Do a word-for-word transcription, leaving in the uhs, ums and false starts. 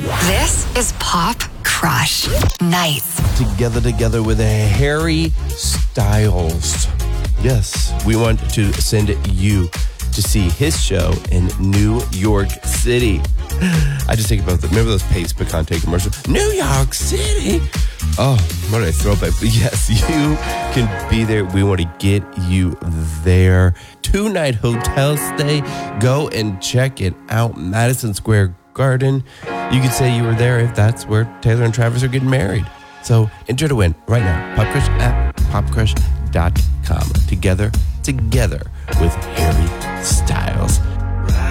This is Pop Crush Nights. Together, together with Harry Styles. Yes, we want to send you to see his show in New York City. I just think about the, remember those Pace Picante commercials? New York City. Oh, what a throwback. But yes, you can be there. We want to get you there. Two-night hotel stay. Go and check it out. Madison Square Garden. You could say you were there if that's where Taylor and Travis are getting married. So enter to win right now. Popcrush at popcrush dot com. Together, together with Harry Styles.